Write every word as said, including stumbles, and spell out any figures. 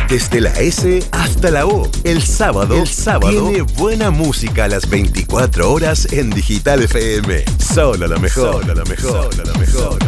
Desde la S hasta la O. El sábado, el sábado tiene buena música a las veinticuatro horas en Digital F M. Solo lo mejor. Solo lo mejor. Solo lo mejor.